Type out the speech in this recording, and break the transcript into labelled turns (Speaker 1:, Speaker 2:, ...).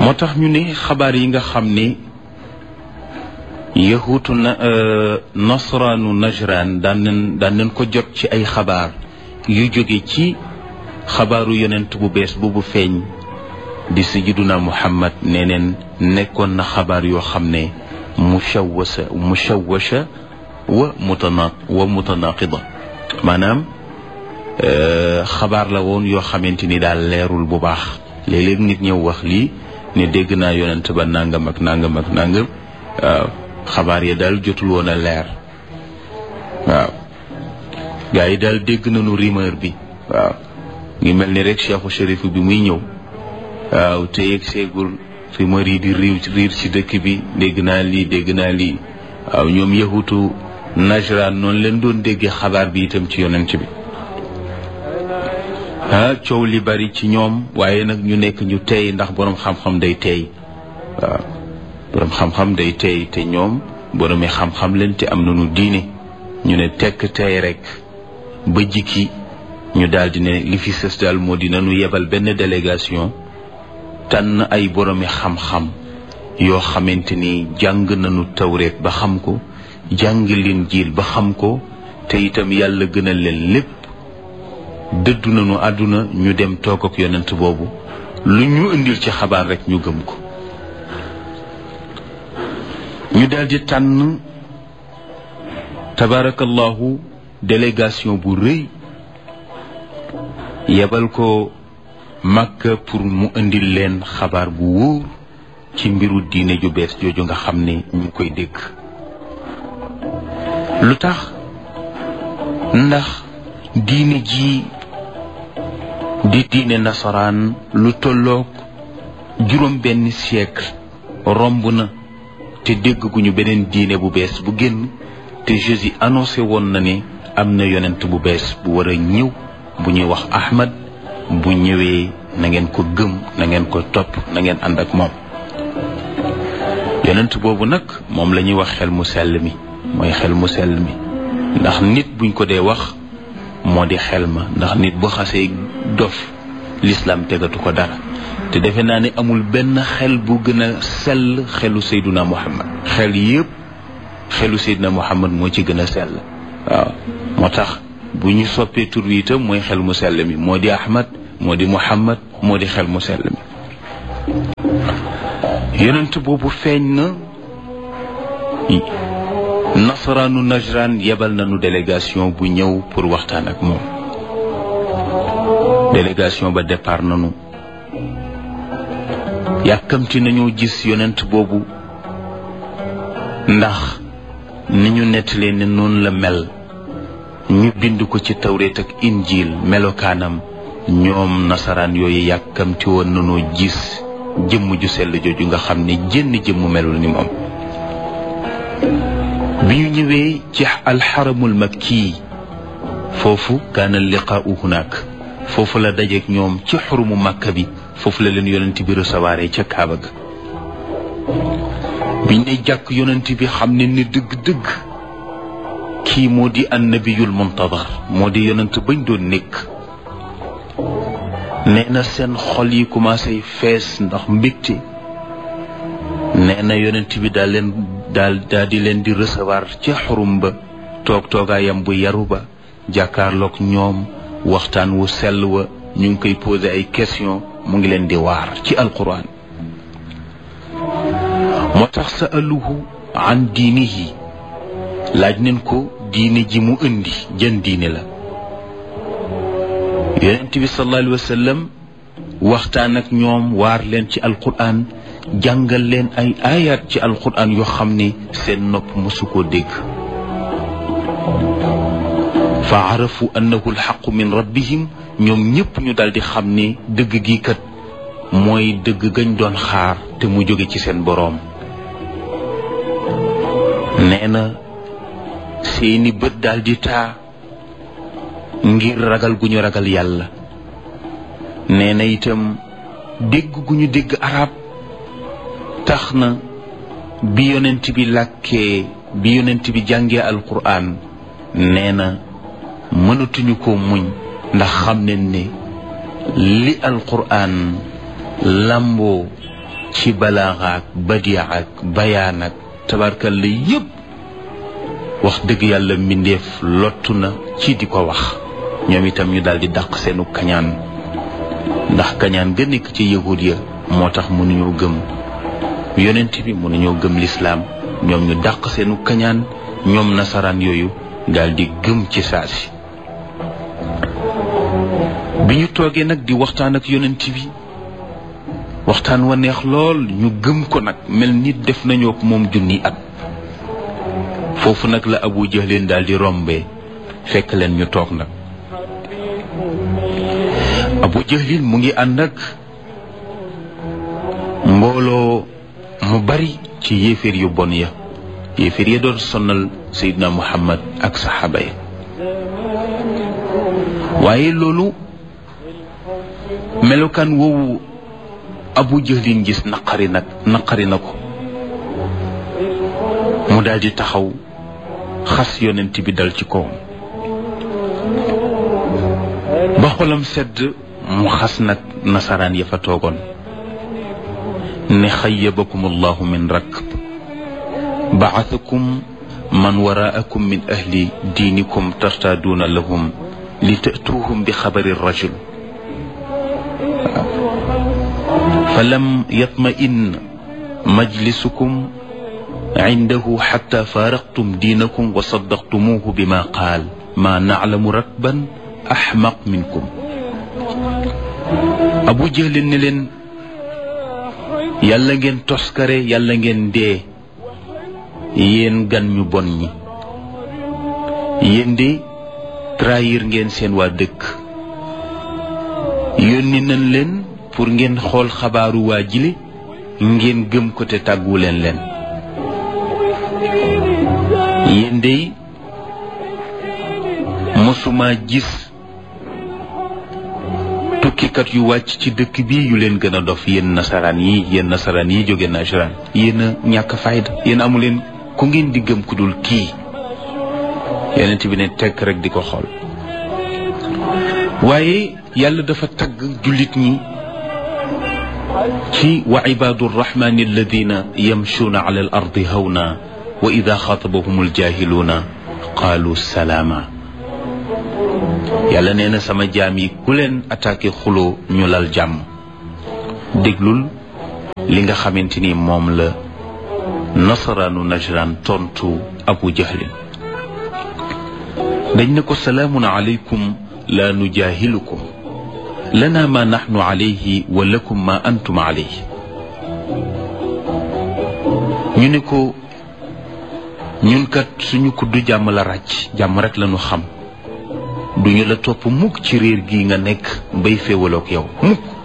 Speaker 1: moo tax ñu ne xabaar yi nga xam ne yahuutu nasraanu najraan daan nañ ko jot ci ay xabaar yu jóge ci xabaaru yonent bu bees boobu feeñ di sayyiduna Muhammad nee neen nekkoon na xabaar yoo xam ne mushawwasha wa mutanaqida maanaam xabaar la woon yoo xamante ni daal leerul bu baax léeg-léeg nit ñëw wax lii ne dégg naa yonent ba nangam ak nangam ak nangam waaw xabaar ya daal jotul woon a leer waaw gaa yi daal dégg nañu rumeur bi waaw ngi mel ni rek Cheikhu Chérif bi muy ñëw waaw te yegg seegul rumeur yi di riir ci dëkk bi dégg naa lii waaw ñoom yahutu Najraan noonu leen doon déggee xabaar bi itam ci yonent bi coow li bari ci ñoom waaye nag ñu nekk ñu tey ndax boroom xam-xam day tey waaw boroom xam-xam day tey te ñoom boroomi xam-xam leen te am nañu diine ñu ne tekk tey rek ba jikki ñu daldi ne li fi sës daal moo di nañu yebal benn délégation tànn ay boroomi xam-xam yoo xamante ni jàng nañu tawreet ba xam ko jàng Linjiil ba xam ko te itam yàlla gënal leen lépp dëddu nañu àdduna ñu dem toog ak yonent boobu lu ñu indil ci xabaar rek ñu gëm ko ñu daldi tànn tabarakallahu délégation bu rëy yebal ko Makka pour mu indil leen xabaar bu wóor ci mbiru diine ju bees jooju nga xam ne ñu koy dégg lu tax ndax diine ji di diine nasaraan lu tolloog juróom benn siècle romb na te dégg gu ñu beneen diine bu bees bu génn te Jésus annoncé woon na ne am na yonent bu bees bu war a ñëw bu ñuy wax Ahmad bu ñëwee na ngeen ko gëm na ngeen ko topp na ngeen ànd ak moom yonent boobu nag moom la ñuy wax xel mu sell mi mooy xel mu sell mi ndax nit buñ ko dee wax moo di xel ma ndax nit bu xasee dof l'islam tegatu ko dara te defe naa ne amul benn xel bu gën a sell xelu Seydina Muhammad xel yépp xelu Seydina Muhammad moo ci gën a sell waaw moo tax bu ñu soppee tur wi itam mooy xel mu sell mi moo di Ahmad moo di Muhammad moo di xel mu sell mi yonent boobu feeñ na nasaraanu Najraan yebal nañu délégation bu ñëw pour waxtaan ak moom délégation ba départ nañu yàkkamti nañoo gis yonent boobu ndax ni ñu nettalee ne noonu la mel ñu bind ko ci tawreet ak injiil melokaanam ñoom nasaraan yooyu yàkkamti woon nañoo gis jëmm ju sell jooju nga xam ne jënn jëmm melul ni moom bi ñu ñëwee ci alxaramul makki foofu kaana liqaau hunaak foofu la dajeek ñoom ci xurumu Makka bi foofu la leen yonent bi recevoir ca Kaaba ga biñ ne jàkk yonent bi xam ne ni dëgg-dëgg kii moo di annabiyul muntadar moo di yonent bañ doon nekk nee na seen xol yi commencé fees ndax mbégte nee na yonent bi daal di leen di recevoir ca xurum ba toogaayam bu yaru ba jàkkaarloog ñoom waxtaan wu sell wa ñu ngi koy posé ay question mu ngi leen di waar ci alquran moo tax sa'aluhu an diinihi laaj neen ko diine ji mu indi jën diine la yonent bi sallallahu alayhi wa sallam waxtaan ak ñoom waar leen ci alquran jàngal leen ay ayat ci alquran yoo xam ne seen nopp mosu koo dégg fa arafu annahu alxaqu min rabbihim ñoom ñépp ñu daldi xam ne dëgg gi kat mooy dëgg gañ doon xaar te mu jóge ci seen boroom nee na seeni bët daldi taa ngir ragal gu ñu ragal yàlla nee na itam dégg gu ñu dégg arab tax na bi yonent bi jàngee alquran nee na mënatuñu ko muñ ndax xam nañ ne li alquran lamboo ci balaaxa ak badia ak bayaan ak tabarkal la yépp wax dëgg yàlla mbindeef lottu na ci di ko wax. ñoom itam ñu daldi dàq seenu kañaan ndax kañaan ga nekk ci yahud ya moo tax mënuñoo gëm yonent bi, mënuñoo gëm lislaam. ñoom ñu dàq seenu kañaan ñoom nasaraan yooyu daldi gëm ci saasi. bi ñu toogee nag di waxtaan ak yonent bi waxtaan wa neex lool ñu gëm ko nag mel ni def nañoo ak moom junni at. foofu nag la Abu Jahlin daldi rombee fekk leen ñu toog nag. Abu Jahlin mu ngi ànd ak mbooloo mu bari ci yéeféer yu bon ya, yéeféer ya doon sonnal Seydina Muhammad ak saxaaba ya. waaye loolu melokaan woowu Abu Jahlin gis naqari na ko mu daldi taxaw xas yonent bi dal ci kawam ba xolam sedd mu xas nag nasaraan ya fa toogoon ne xayyabakum allahu min rakb ba'athakum man waraakum min ahli diinikum tartaaduuna lahum li ta'tuuhum bi xabari rajul falam yatma'in majlisukum indahu xatta faaraqtum diinakum wa saddaqtumuuhu bima qaal ma naclamu rakban axmaq minkum. Abu Jahlin ne leen yàlla ngeen toskare yàlla ngeen dee yéen gan ñu bon ñi, yéen de trahir ngeen seen waa dëkk. yónni nañ leen pour ngeen xool xabaaru waa jile ngeen gëm ko te tàggu leen. yéen de mosuma gis tukkikat yu wàcc ci dëkk bi yu leen gën a dof yéen nasaraan yi jóge Najran. yéen a ñàkk fayda, yéen amu leen ku ngeen di gëm ku dul kii. yonent bi ne tekk rek di ko xool. waaye yàlla dafa tagg jullit ñi ci wa ibaadu rrahmani alladina yamshuuna ala al ardi hawna wa ida xaatabahum aljahiluuna qaalu salaama. yàlla nee na sama jaam yi ku leen attaqué xuloo ñu lal jàmm. déglul li nga xamante ni moom la nasaraanu Najran tontu Abu Jahlin. dañ ne ko salaamun aleykum la nujaahilukum lana ma naxnu alayhi wa lakum ma antum alayhi. ñu ne ko ñun kat suñu kuddu jàmm la ràcc, jàmm rek lañu xam, duñu la topp mukk ci réer gi nga nekk bay féewaloog yow mukk.